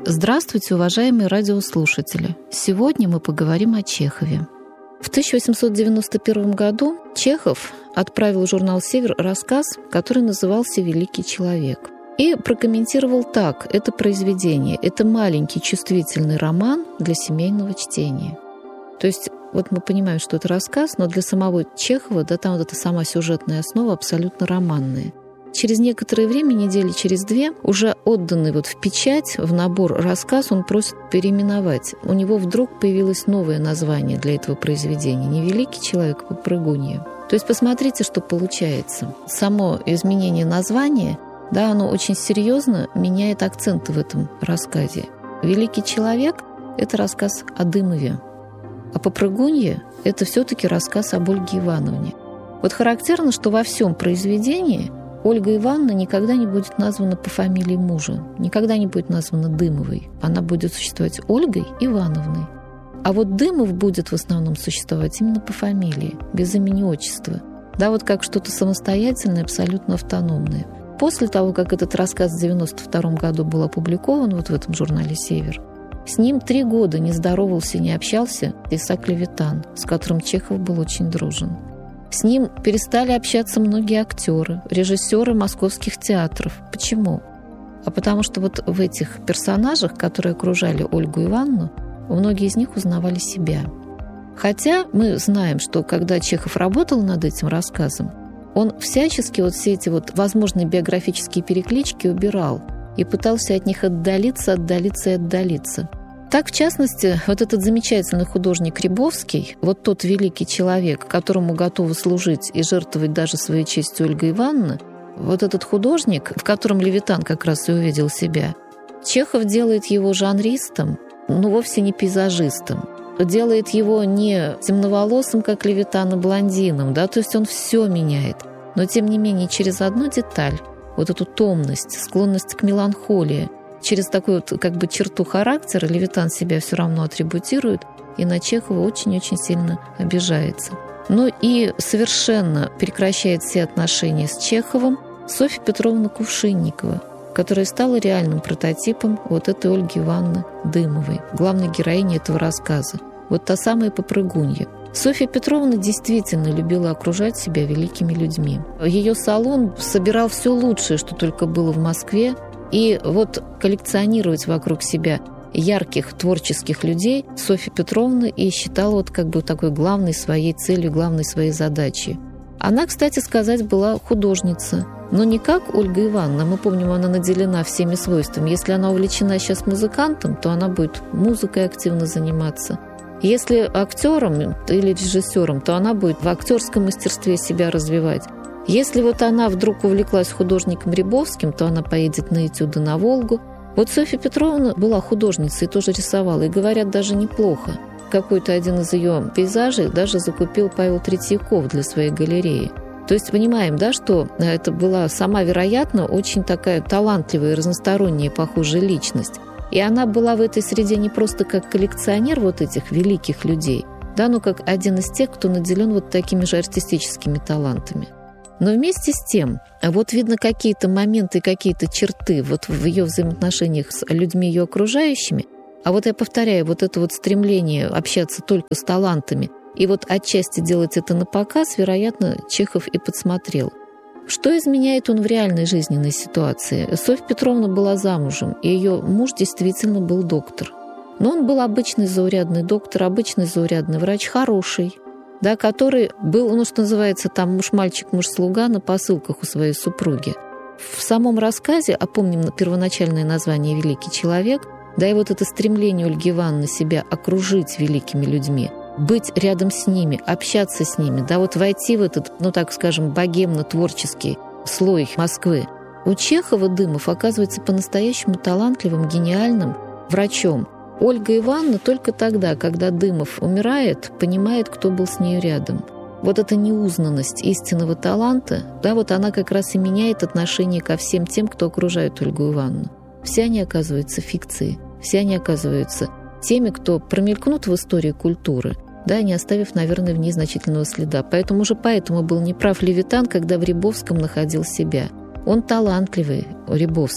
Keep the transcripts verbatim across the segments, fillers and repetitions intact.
Здравствуйте, уважаемые радиослушатели! Сегодня мы поговорим о Чехове. В тысяча восемьсот девяносто первом году Чехов отправил в журнал «Север» рассказ, который назывался «Великий человек». И прокомментировал так это произведение. Это маленький чувствительный роман для семейного чтения. То есть вот мы понимаем, что это рассказ, но для самого Чехова, да, там вот эта сама сюжетная основа абсолютно романная. Через некоторое время, недели через две, уже отданный вот в печать, в набор рассказ, он просит переименовать. У него вдруг появилось новое название для этого произведения. Не «Великий человек», а «Попрыгунья». То есть посмотрите, что получается. Само изменение названия, да, оно очень серьезно меняет акценты в этом рассказе. «Великий человек» — это рассказ о Дымове, а «Попрыгунья» — это все-таки рассказ об Ольге Ивановне. Вот характерно, что во всем произведении Ольга Ивановна никогда не будет названа по фамилии мужа, никогда не будет названа Дымовой. Она будет существовать Ольгой Ивановной. А вот Дымов будет в основном существовать именно по фамилии, без имени отчества. Да, вот как что-то самостоятельное, абсолютно автономное. После того, как этот рассказ в девяносто втором году был опубликован вот в этом журнале «Север», с ним три года не здоровался, не общался Исаак Левитан, с которым Чехов был очень дружен. С ним перестали общаться многие актеры, режиссеры московских театров. Почему? А потому что вот в этих персонажах, которые окружали Ольгу Ивановну, многие из них узнавали себя. Хотя мы знаем, что когда Чехов работал над этим рассказом, он всячески вот все эти вот возможные биографические переклички убирал и пытался от них отдалиться, отдалиться и отдалиться. Так, в частности, вот этот замечательный художник Рябовский, вот тот великий человек, которому готова служить и жертвовать даже своей честью Ольга Ивановна, вот этот художник, в котором Левитан как раз и увидел себя, Чехов делает его жанристом, но вовсе не пейзажистом. Делает его не темноволосым, как Левитан, а блондином, да, то есть он все меняет. Но, тем не менее, через одну деталь, вот эту томность, склонность к меланхолии, через такую вот как бы черту характера Левитан себя все равно атрибутирует и на Чехова очень-очень сильно обижается. Ну и совершенно прекращает все отношения с Чеховым Софья Петровна Кувшинникова, которая стала реальным прототипом вот этой Ольги Ивановны Дымовой, главной героини этого рассказа. Вот та самая попрыгунья. Софья Петровна действительно любила окружать себя великими людьми. Ее салон собирал все лучшее, что только было в Москве. И вот коллекционировать вокруг себя ярких творческих людей Софья Петровна и считала вот как бы такой главной своей целью, главной своей задачей. Она, кстати сказать, была художница, но не как Ольга Ивановна. Мы помним, она наделена всеми свойствами. Если она увлечена сейчас музыкантом, то она будет музыкой активно заниматься. Если актером или режиссером, то она будет в актерском мастерстве себя развивать. Если вот она вдруг увлеклась художником Рябовским, то она поедет на этюды на Волгу. Вот Софья Петровна была художницей и тоже рисовала, и, говорят, даже неплохо. Какой-то один из ее пейзажей даже закупил Павел Третьяков для своей галереи. То есть понимаем, да, что это была сама, вероятно, очень такая талантливая и разносторонняя, похожая личность. И она была в этой среде не просто как коллекционер вот этих великих людей, да, но как один из тех, кто наделен вот такими же артистическими талантами. Но вместе с тем, вот видно какие-то моменты, какие-то черты вот в ее взаимоотношениях с людьми ее окружающими. А вот я повторяю, вот это вот стремление общаться только с талантами и вот отчасти делать это на показ, вероятно, Чехов и подсмотрел. Что изменяет он в реальной жизненной ситуации? Софья Петровна была замужем, и ее муж действительно был доктор. Но он был обычный заурядный доктор, обычный заурядный врач, хороший, да, который был, ну, что называется, там муж-мальчик, муж-слуга на посылках у своей супруги. В самом рассказе, а помним первоначальное название «Великий человек», да, и вот это стремление Ольги Ивановны себя окружить великими людьми, быть рядом с ними, общаться с ними, да, вот войти в этот, ну, так скажем, богемно-творческий слой Москвы. У Чехова Дымов оказывается по-настоящему талантливым, гениальным врачом. Ольга Ивановна только тогда, когда Дымов умирает, понимает, кто был с ней рядом. Вот эта неузнанность истинного таланта, да, вот она как раз и меняет отношение ко всем тем, кто окружает Ольгу Ивановну. Все они оказываются фикцией, все они оказываются теми, кто промелькнут в истории культуры, да, не оставив, наверное, в ней значительного следа. Поэтому уже поэтому был неправ Левитан, когда в Рябовском находил себя. Он талантливый, Рябовский,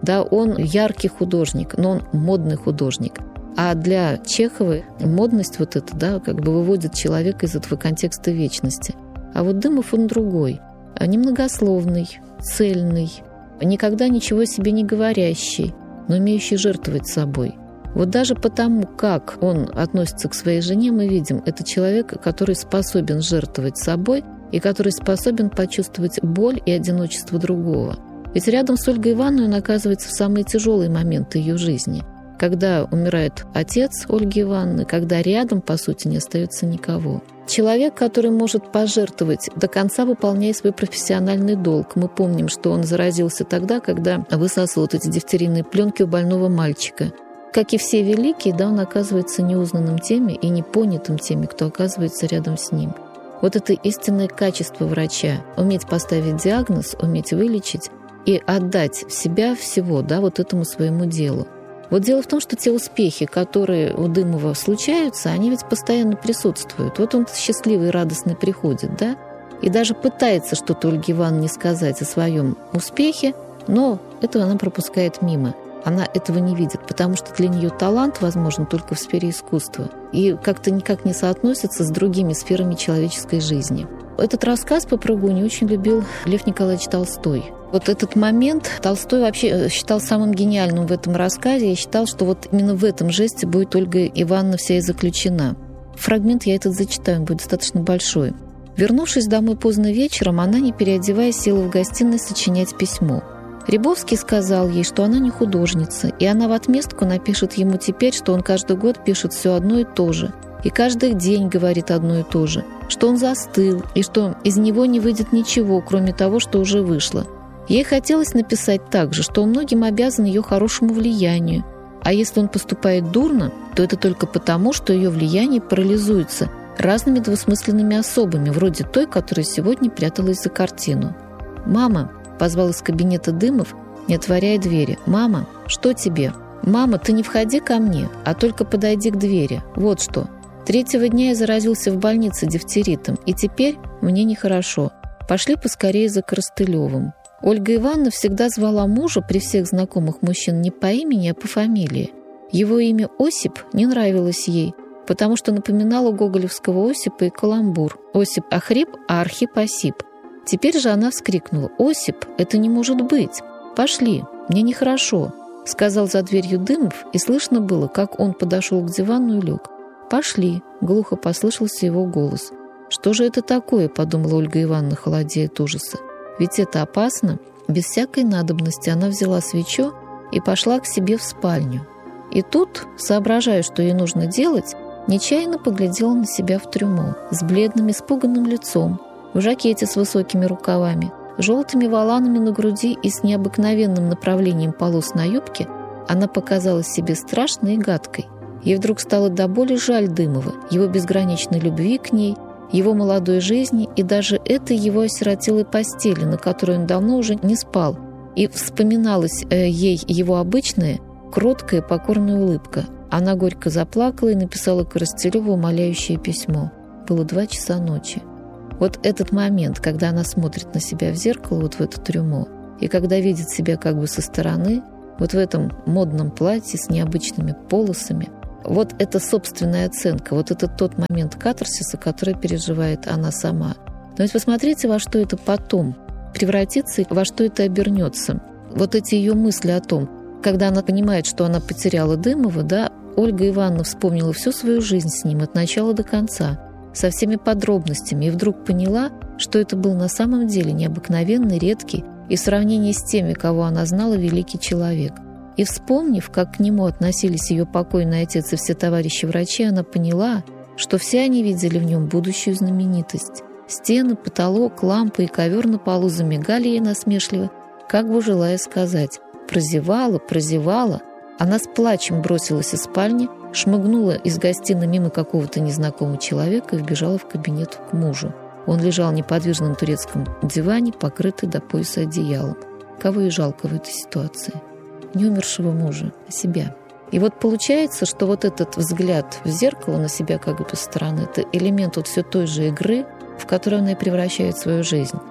Да, он яркий художник, но он модный художник. А для Чехова модность вот эта, да, как бы выводит человека из этого контекста вечности. А вот Дымов, он другой. Немногословный, цельный, никогда ничего себе не говорящий, но умеющий жертвовать собой. Вот даже потому, как он относится к своей жене, мы видим, это человек, который способен жертвовать собой и который способен почувствовать боль и одиночество другого. Ведь рядом с Ольгой Ивановной он оказывается в самые тяжелые моменты ее жизни, когда умирает отец Ольги Ивановны, когда рядом, по сути, не остается никого. Человек, который может пожертвовать, до конца выполняя свой профессиональный долг. Мы помним, что он заразился тогда, когда высасывал вот эти дифтерийные пленки у больного мальчика. Как и все великие, да, он оказывается неузнанным теми и непонятым теми, кто оказывается рядом с ним. Вот это истинное качество врача – уметь поставить диагноз, уметь вылечить и отдать себя всего, да, вот этому своему делу. Вот дело в том, что те успехи, которые у Дымова случаются, они ведь постоянно присутствуют. Вот он счастливый и радостный приходит, да, и даже пытается что-то Ольге Ивановне сказать о своем успехе, но этого она пропускает мимо. Она этого не видит, потому что для нее талант возможен только в сфере искусства и как-то никак не соотносится с другими сферами человеческой жизни. Этот рассказ «Попрыгунья» очень любил Лев Николаевич Толстой. Вот этот момент Толстой вообще считал самым гениальным в этом рассказе и считал, что вот именно в этом жесте будет Ольга Ивановна вся и заключена. Фрагмент я этот зачитаю, он будет достаточно большой. Вернувшись домой поздно вечером, она, не переодеваясь, села в гостиной сочинять письмо. Рябовский сказал ей, что она не художница, и она в отместку напишет ему теперь, что он каждый год пишет все одно и то же, и каждый день говорит одно и то же, что он застыл, и что из него не выйдет ничего, кроме того, что уже вышло. Ей хотелось написать также, что он многим обязан ее хорошему влиянию, а если он поступает дурно, то это только потому, что ее влияние парализуется разными двусмысленными особами, вроде той, которая сегодня пряталась за картину. «Мама», — позвал из кабинета Дымов, не отворяя двери. «Мама, что тебе? Мама, ты не входи ко мне, а только подойди к двери. Вот что. Третьего дня я заразился в больнице дифтеритом, и теперь мне нехорошо. Пошли поскорее за Коростылевым». Ольга Ивановна всегда звала мужа при всех знакомых мужчин не по имени, а по фамилии. Его имя Осип не нравилось ей, потому что напоминало гоголевского Осипа и каламбур. Осип Охрип, а Архип Осип. Теперь же она вскрикнула: «Осип, это не может быть! Пошли, мне нехорошо», — сказал за дверью Дымов, и слышно было, как он подошел к дивану и лег. «Пошли», — глухо послышался его голос. «Что же это такое?» — подумала Ольга Ивановна, холодея от ужаса. «Ведь это опасно». Без всякой надобности она взяла свечу и пошла к себе в спальню. И тут, соображая, что ей нужно делать, нечаянно поглядела на себя в трюмо с бледным, испуганным лицом, в жакете с высокими рукавами, желтыми воланами на груди и с необыкновенным направлением полос на юбке. Она показалась себе страшной и гадкой. Ей вдруг стало до боли жаль Дымова, его безграничной любви к ней, его молодой жизни и даже этой его осиротелой постели, на которой он давно уже не спал. И вспоминалась э, ей его обычная, кроткая, покорная улыбка. Она горько заплакала и написала Коростылеву умоляющее письмо. Было два часа ночи. Вот этот момент, когда она смотрит на себя в зеркало, вот в это трюмо, и когда видит себя как бы со стороны, вот в этом модном платье с необычными полосами, вот это собственная оценка, вот это тот момент катарсиса, который переживает она сама. Но ведь посмотрите, во что это потом превратится и во что это обернется. Вот эти ее мысли о том, когда она понимает, что она потеряла Дымова, да, Ольга Ивановна вспомнила всю свою жизнь с ним от начала до конца, со всеми подробностями, и вдруг поняла, что это был на самом деле необыкновенный, редкий и в сравнении с теми, кого она знала, великий человек. И вспомнив, как к нему относились ее покойный отец и все товарищи врачи, она поняла, что все они видели в нем будущую знаменитость. Стены, потолок, лампы и ковер на полу замигали ей насмешливо, как бы желая сказать: «Прозевала, прозевала». Она с плачем бросилась из спальни, шмыгнула из гостиной мимо какого-то незнакомого человека и вбежала в кабинет к мужу. Он лежал неподвижно на турецком диване, покрытый до пояса одеялом. Кого ей жалко в этой ситуации? Не умершего мужа, а себя. И вот получается, что вот этот взгляд в зеркало на себя как бы со стороны, это элемент вот все той же игры, в которую она и превращает свою жизнь.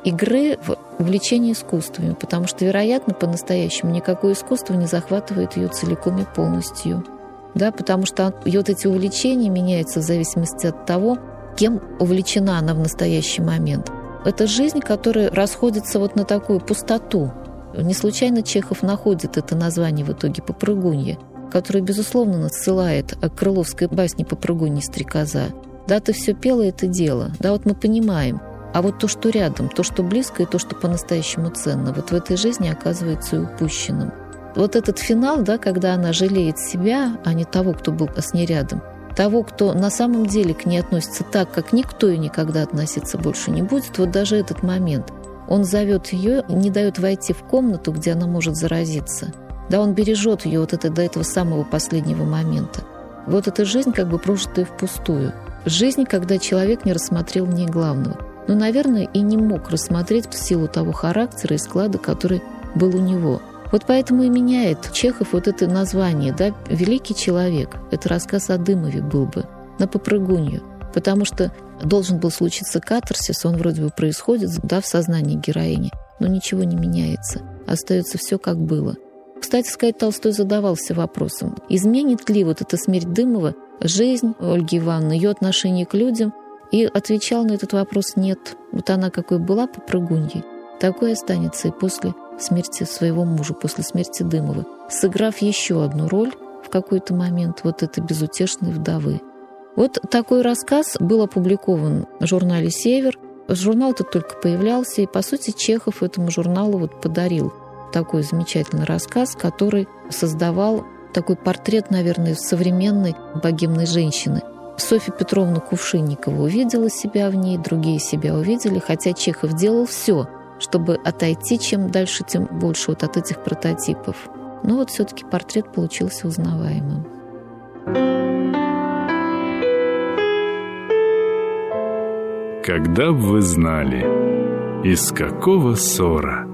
игры в увлечении искусствами, потому что, вероятно, по-настоящему никакое искусство не захватывает ее целиком и полностью. Да, потому что ее вот эти увлечения меняются в зависимости от того, кем увлечена она в настоящий момент. Это жизнь, которая расходится вот на такую пустоту. Не случайно Чехов находит это название в итоге «Попрыгунья», которое, безусловно, нас ссылает к крыловской басне «Попрыгунья стрекоза». Да, ты все пела это дело. Да, вот мы понимаем. А вот то, что рядом, то, что близко и то, что по-настоящему ценно, вот в этой жизни оказывается и упущенным. Вот этот финал, да, когда она жалеет себя, а не того, кто был с ней рядом, того, кто на самом деле к ней относится так, как никто и никогда относиться больше не будет, вот даже этот момент. Он зовет ее, не дает войти в комнату, где она может заразиться. Да, он бережет ее вот это, до этого самого последнего момента. Вот эта жизнь как бы прожитая впустую. Жизнь, когда человек не рассмотрел в ней главного. Но, наверное, и не мог рассмотреть в силу того характера и склада, который был у него. Вот поэтому и меняет Чехов вот это название, да, «Великий человек». Это рассказ о Дымове был бы, на «Попрыгунью». Потому что должен был случиться катарсис, он вроде бы происходит, да, в сознании героини, но ничего не меняется. Остается все как было. Кстати сказать, Толстой задавался вопросом, изменит ли вот эта смерть Дымова жизнь Ольги Ивановны, ее отношение к людям, и отвечал на этот вопрос «нет». Вот она какой была попрыгуньей, такой останется и после смерти своего мужа, после смерти Дымова, сыграв еще одну роль в какой-то момент вот этой безутешной вдовы. Вот такой рассказ был опубликован в журнале «Север». Журнал этот только появлялся, и, по сути, Чехов этому журналу вот подарил такой замечательный рассказ, который создавал такой портрет, наверное, современной богемной женщины. Софья Петровна Кувшинникова увидела себя в ней, другие себя увидели, хотя Чехов делал все, чтобы отойти чем дальше, тем больше вот от этих прототипов. Но вот все-таки портрет получился узнаваемым. Когда б вы знали, из какого ссора